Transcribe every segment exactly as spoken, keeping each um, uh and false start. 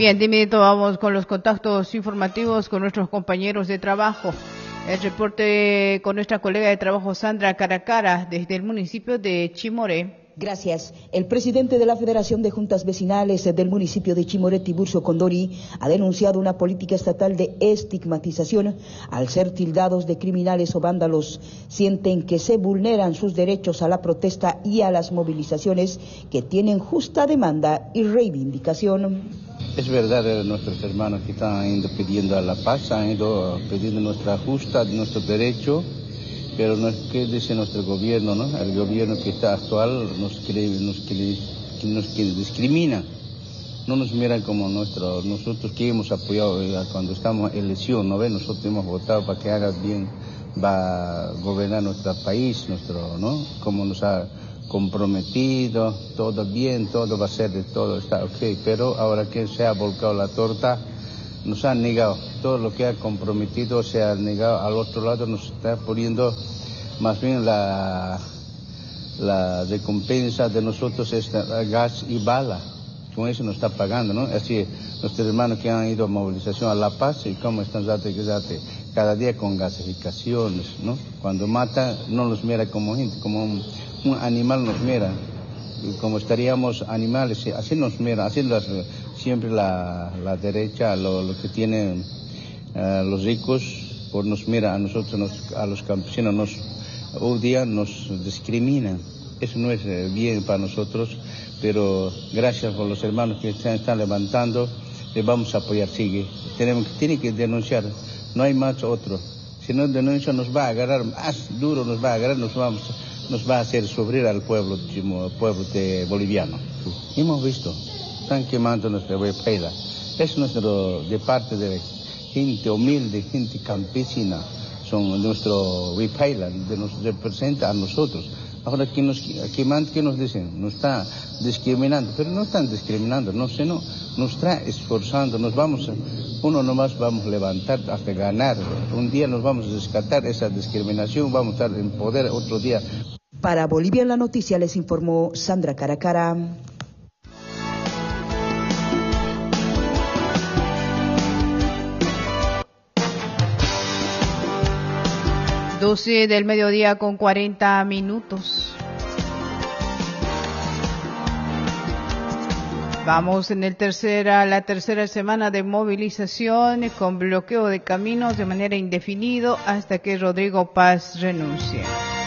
Bien, de inmediato vamos con los contactos informativos con nuestros compañeros de trabajo. El reporte con nuestra colega de trabajo Sandra Caracara desde el municipio de Chimoré. Gracias. El presidente de la Federación de Juntas Vecinales del municipio de Chimoré, Tiburcio Condori, ha denunciado una política estatal de estigmatización. Al ser tildados de criminales o vándalos, sienten que se vulneran sus derechos a la protesta y a las movilizaciones que tienen justa demanda y reivindicación. Es verdad, nuestros hermanos que están ido pidiendo a la paz, han ido pidiendo nuestra justa, nuestro derecho, pero no es que dice nuestro gobierno, ¿no? El gobierno que está actual nos quiere, nos quiere, nos quiere discrimina, no nos miran como nuestro, nosotros que hemos apoyado cuando estamos en elección, ¿no ve? Nosotros hemos votado para que haga bien, va a gobernar nuestro país, nuestro, ¿no? Como nos ha comprometido, todo bien, todo va a ser de todo, está ok, pero ahora que se ha volcado la torta, nos han negado, todo lo que ha comprometido se ha negado, al otro lado nos está poniendo más bien la, la recompensa de nosotros es gas y bala, con eso nos está pagando, ¿no? Así, nuestros hermanos que han ido a movilización a La Paz, y cómo están date, date, cada día con gasificaciones, ¿no? Cuando matan, no los mira como gente, como un, un animal nos mira, y como estaríamos animales, así nos mira, así las, siempre la, la derecha, lo, lo que tienen uh, los ricos, por nos mira a nosotros, nos, a los campesinos, nos odian, nos discriminan. Eso no es eh, bien para nosotros, pero gracias por los hermanos que se están levantando, les vamos a apoyar, sigue. Tenemos, tiene que denunciar, no hay más otro. Si no denuncia nos va a agarrar más duro, nos va a agarrar, nos vamos, nos va a hacer sufrir al pueblo, pueblo de boliviano. Hemos visto, están quemando nuestra huipala. Es nuestro, de parte de gente humilde, gente campesina, son nuestro huipala, de nos representa a nosotros. Ahora, ¿qué nos, qué nos dicen? Nos está discriminando, pero no están discriminando, no sé, no, nos está esforzando, nos vamos, a, uno nomás vamos a levantar hasta ganar, un día nos vamos a rescatar esa discriminación, vamos a estar en poder otro día. Para Bolivia en la Noticia les informó Sandra Caracara. doce del mediodía con cuarenta minutos. Vamos en el tercera, la tercera semana de movilización con bloqueo de caminos de manera indefinida hasta que Rodrigo Paz renuncie.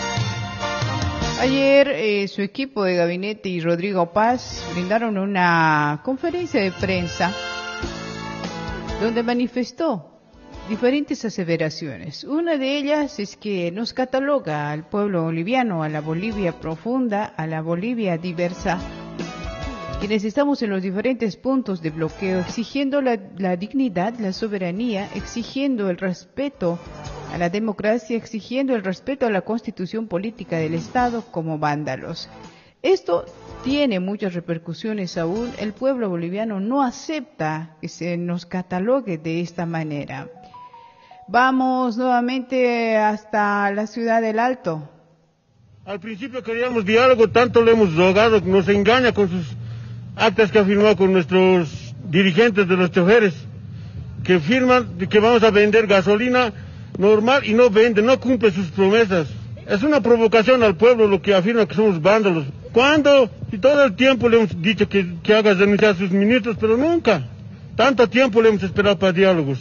Ayer eh, su equipo de gabinete y Rodrigo Paz brindaron una conferencia de prensa donde manifestó diferentes aseveraciones. Una de ellas es que nos cataloga al pueblo boliviano, a la Bolivia profunda, a la Bolivia diversa, quienes estamos en los diferentes puntos de bloqueo, exigiendo la, la dignidad, la soberanía, exigiendo el respeto a la democracia, exigiendo el respeto a la constitución política del Estado como vándalos. Esto tiene muchas repercusiones aún. El pueblo boliviano no acepta que se nos catalogue de esta manera. Vamos nuevamente hasta la ciudad del Alto. Al principio queríamos diálogo, tanto le hemos rogado, nos engaña con sus actas que ha firmado con nuestros dirigentes de los choferes, que firman que vamos a vender gasolina normal y no vende, no cumple sus promesas. Es una provocación al pueblo lo que afirma que somos vándalos. ¿Cuándo? Y todo el tiempo le hemos dicho que, que haga denunciar a sus ministros, pero nunca. Tanto tiempo le hemos esperado para diálogos.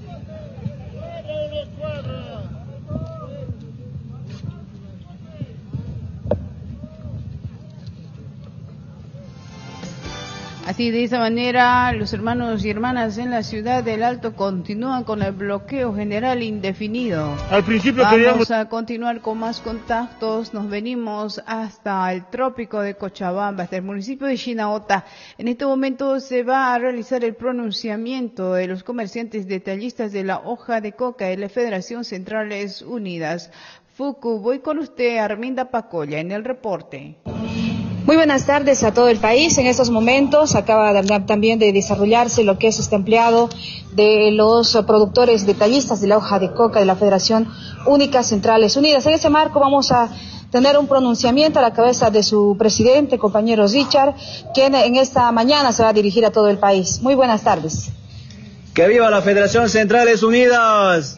Así, de esa manera, los hermanos y hermanas en la ciudad del Alto continúan con el bloqueo general indefinido. Al principio Vamos queríamos... a continuar con más contactos. Nos venimos hasta el trópico de Cochabamba, hasta el municipio de Chinaota. En este momento se va a realizar el pronunciamiento de los comerciantes detallistas de la hoja de coca de la Federación Centrales Unidas. Fuku, voy con usted, Arminda Pacolla, en el reporte. Muy buenas tardes a todo el país. En estos momentos acaba de, también de desarrollarse lo que es este empleado de los productores detallistas de la hoja de coca de la Federación Única Centrales Unidas. En ese marco vamos a tener un pronunciamiento a la cabeza de su presidente, compañero Richard, quien en esta mañana se va a dirigir a todo el país. Muy buenas tardes. ¡Que viva la Federación Centrales Unidas!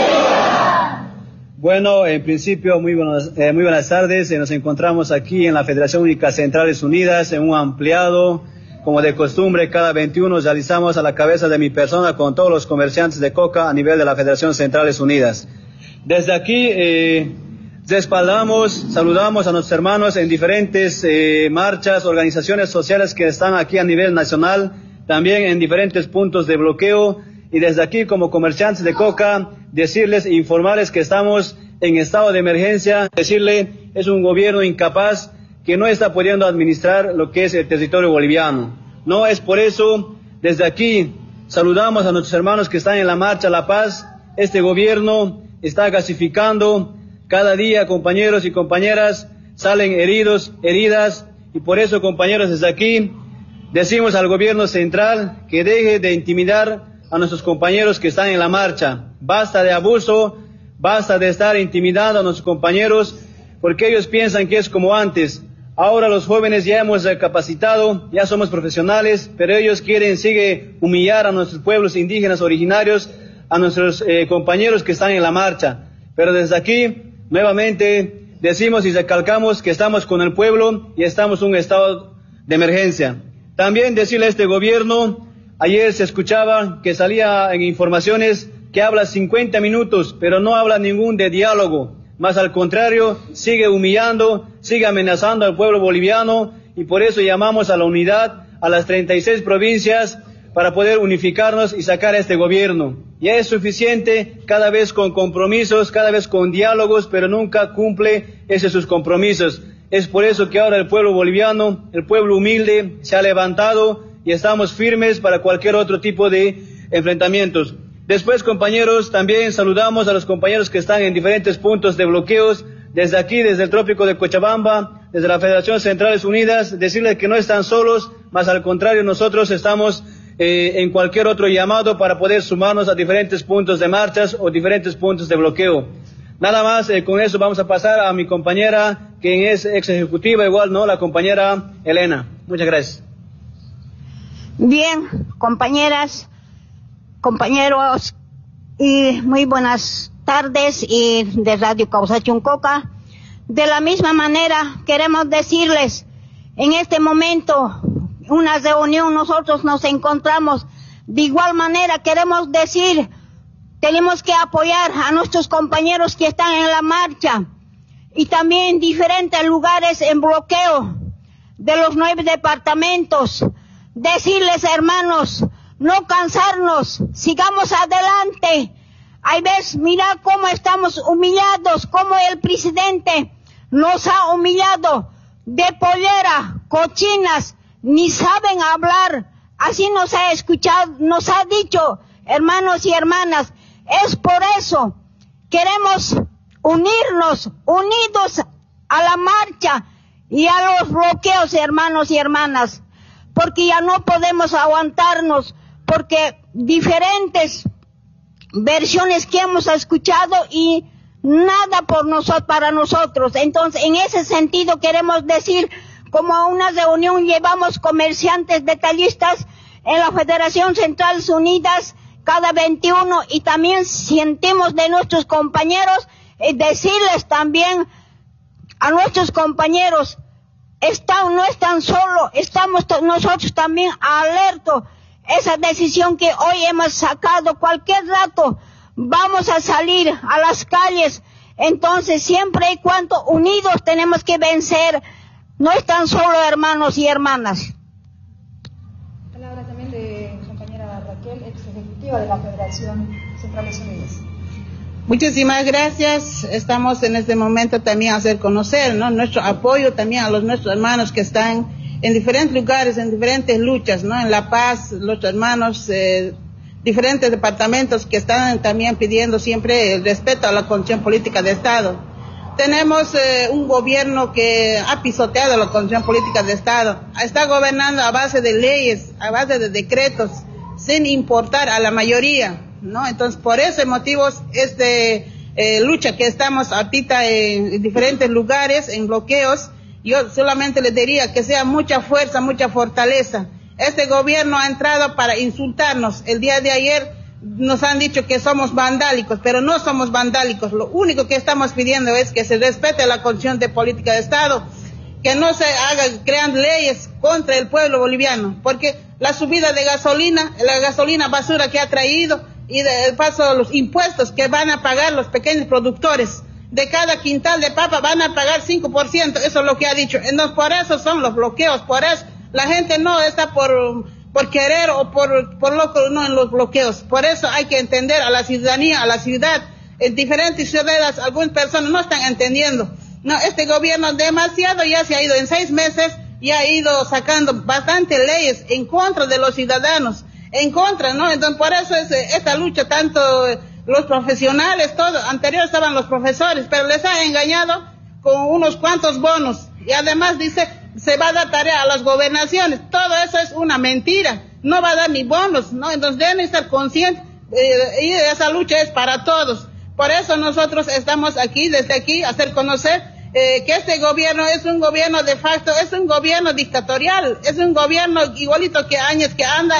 ¡Viva! Bueno, en principio, muy buenas, eh, muy buenas tardes. Eh, nos encontramos aquí en la Federación Única Centrales Unidas, en un ampliado. Como de costumbre, cada veintiuno realizamos a la cabeza de mi persona con todos los comerciantes de coca a nivel de la Federación Centrales Unidas. Desde aquí eh, respaldamos, saludamos a nuestros hermanos en diferentes eh, marchas, organizaciones sociales que están aquí a nivel nacional, también en diferentes puntos de bloqueo. Y desde aquí, como comerciantes de coca, decirles e informarles que estamos en estado de emergencia. Decirle, es un gobierno incapaz que no está pudiendo administrar lo que es el territorio boliviano. No es por eso, desde aquí, saludamos a nuestros hermanos que están en la marcha La Paz. Este gobierno está gasificando. Cada día, compañeros y compañeras, salen heridos, heridas. Y por eso, compañeros, desde aquí, decimos al gobierno central que deje de intimidar a nuestros compañeros que están en la marcha. Basta de abuso, basta de estar intimidando a nuestros compañeros, porque ellos piensan que es como antes. Ahora los jóvenes ya hemos recapacitado, ya somos profesionales, pero ellos quieren, sigue humillar a nuestros pueblos indígenas originarios, a nuestros eh, compañeros que están en la marcha. Pero desde aquí, nuevamente, decimos y recalcamos que estamos con el pueblo y estamos en un estado de emergencia. También decirle a este gobierno, ayer se escuchaba que salía en informaciones que habla cincuenta minutos, pero no habla ningún de diálogo. Más al contrario, sigue humillando, sigue amenazando al pueblo boliviano, y por eso llamamos a la unidad a las treinta y seis provincias para poder unificarnos y sacar a este gobierno. Ya es suficiente, cada vez con compromisos, cada vez con diálogos, pero nunca cumple esos sus compromisos. Es por eso que ahora el pueblo boliviano, el pueblo humilde, se ha levantado y estamos firmes para cualquier otro tipo de enfrentamientos. Después, compañeros, también saludamos a los compañeros que están en diferentes puntos de bloqueos, desde aquí, desde el trópico de Cochabamba, desde la Federación Centrales Unidas, decirles que no están solos, más al contrario, nosotros estamos eh, en cualquier otro llamado para poder sumarnos a diferentes puntos de marchas o diferentes puntos de bloqueo. Nada más, eh, con eso vamos a pasar a mi compañera, quien es ex ejecutiva, igual, ¿no? La compañera Elena. Muchas gracias. Bien, compañeras, compañeros, y muy buenas tardes y de Radio Causa Chuncoca. De la misma manera queremos decirles, en este momento, una reunión, nosotros nos encontramos. De igual manera queremos decir, tenemos que apoyar a nuestros compañeros que están en la marcha y también en diferentes lugares en bloqueo de los nueve departamentos. Decirles, hermanos, no cansarnos, sigamos adelante. Hay veces, mira cómo estamos humillados, cómo el presidente nos ha humillado de pollera, cochinas, ni saben hablar. Así nos ha escuchado, nos ha dicho, hermanos y hermanas. Es por eso, queremos unirnos, unidos a la marcha y a los bloqueos, hermanos y hermanas, porque ya no podemos aguantarnos, porque diferentes versiones que hemos escuchado y nada por nosotros, para nosotros. Entonces, en ese sentido queremos decir, como a una reunión llevamos comerciantes detallistas en la Federación Centrales Unidas cada veintiuno, y también sentimos de nuestros compañeros, y decirles también a nuestros compañeros, están, no están solos, estamos nosotros también alertos. Esa decisión que hoy hemos sacado, cualquier rato vamos a salir a las calles. Entonces, siempre y cuando unidos tenemos que vencer. No están solos, hermanos y hermanas. Palabra también de compañera Raquel, ex ejecutiva de la Federación Centrales Unidas. Muchísimas gracias. Estamos en este momento también a hacer conocer, ¿no?, nuestro apoyo también a los nuestros hermanos que están en diferentes lugares, en diferentes luchas, ¿no? En La Paz, los hermanos, eh, diferentes departamentos que están también pidiendo siempre el respeto a la constitución política de Estado. Tenemos eh, un gobierno que ha pisoteado la constitución política de Estado, está gobernando a base de leyes, a base de decretos, sin importar a la mayoría, ¿no? Entonces, por ese motivo, este eh, lucha que estamos ahorita en diferentes lugares, en bloqueos. Yo solamente les diría que sea mucha fuerza, mucha fortaleza. Este gobierno ha entrado para insultarnos. El día de ayer nos han dicho que somos vandálicos, pero no somos vandálicos. Lo único que estamos pidiendo es que se respete la Constitución de Política de Estado, que no se haga, crean leyes contra el pueblo boliviano, porque la subida de gasolina, la gasolina basura que ha traído, y de paso los impuestos que van a pagar los pequeños productores, de cada quintal de papa van a pagar cinco por ciento, eso es lo que ha dicho. Entonces, por eso son los bloqueos, por eso la gente no está por, por querer o por, por loco, no en los bloqueos. Por eso hay que entender a la ciudadanía, a la ciudad, en diferentes ciudades, algunas personas no están entendiendo. No, este gobierno demasiado ya se ha ido en seis meses, ya ha ido sacando bastantes leyes en contra de los ciudadanos, en contra, ¿no? Entonces, por eso es esta lucha, tanto los profesionales, todo, anterior estaban los profesores, pero les ha engañado con unos cuantos bonos, y además dice, se va a dar tarea a las gobernaciones. Todo eso es una mentira, no va a dar ni bonos, ¿no? Entonces deben estar conscientes, eh, y esa lucha es para todos. Por eso nosotros estamos aquí, desde aquí, a hacer conocer eh, que este gobierno es un gobierno de facto, es un gobierno dictatorial, es un gobierno igualito que Áñez, que anda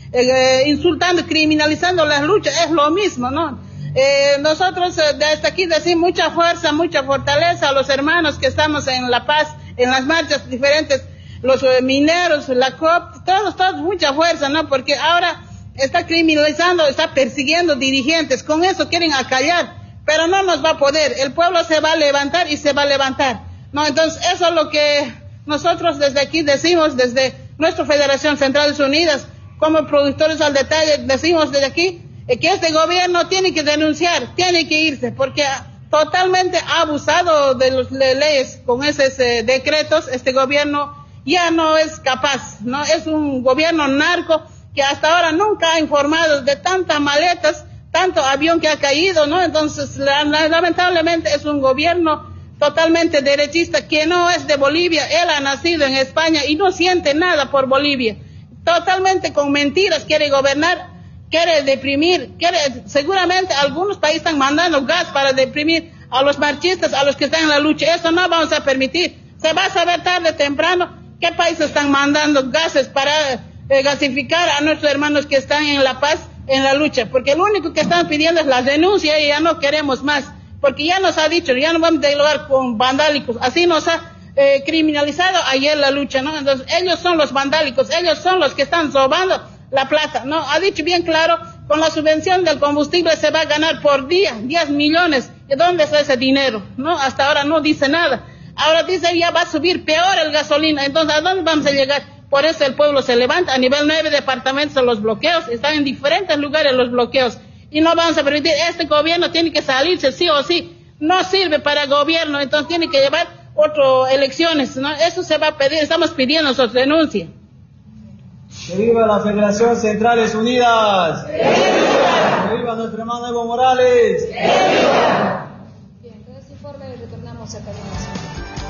eh, insultando, criminalizando las luchas, es lo mismo, ¿no? Eh, nosotros eh, desde aquí decimos mucha fuerza, mucha fortaleza a los hermanos que estamos en La Paz, en las marchas diferentes, los eh, mineros, la C O P, todos, todos, mucha fuerza, ¿no? Porque ahora está criminalizando, está persiguiendo dirigentes, con eso quieren acallar, pero no nos va a poder, el pueblo se va a levantar y se va a levantar, ¿no? Entonces eso es lo que nosotros desde aquí decimos, desde nuestra Federación Centrales Unidas, como productores al detalle, decimos desde aquí, eh, que este gobierno tiene que denunciar, tiene que irse, porque totalmente ha abusado de las leyes con esos eh, decretos. Este gobierno ya no es capaz, ¿no? Es un gobierno narco que hasta ahora nunca ha informado de tantas maletas, tanto avión que ha caído, ¿no? Entonces, la, la, lamentablemente es un gobierno totalmente derechista, que no es de Bolivia. Él ha nacido en España y no siente nada por Bolivia. Totalmente con mentiras quiere gobernar, quiere deprimir, quiere, seguramente algunos países están mandando gas para deprimir a los marchistas, a los que están en la lucha. Eso no vamos a permitir. Se va a saber tarde o temprano qué países están mandando gases para eh, gasificar a nuestros hermanos que están en La Paz, en la lucha, porque lo único que están pidiendo es la denuncia y ya no queremos más, porque ya nos ha dicho, ya no vamos a dialogar con vandálicos, así nos ha eh, criminalizado ayer la lucha, ¿no? Entonces ellos son los vandálicos, ellos son los que están robando la plata, ¿no? Ha dicho bien claro, con la subvención del combustible se va a ganar por día diez millones, ¿de dónde está ese dinero? ¿No? Hasta ahora no dice nada, ahora dice ya va a subir peor el gasolina, entonces ¿a dónde vamos a llegar? Por eso el pueblo se levanta. A nivel nueve departamentos los bloqueos, están en diferentes lugares los bloqueos, y no vamos a permitir. Este gobierno tiene que salirse sí o sí, no sirve para gobierno, entonces tiene que llevar otras elecciones, ¿no? Eso se va a pedir, estamos pidiendo su denuncia. ¡Que viva la Federación Centrales Unidas! ¡Que viva! ¡Que viva nuestro hermano Evo Morales! ¡Que viva! Bien, con este informe retornamos a Cadena.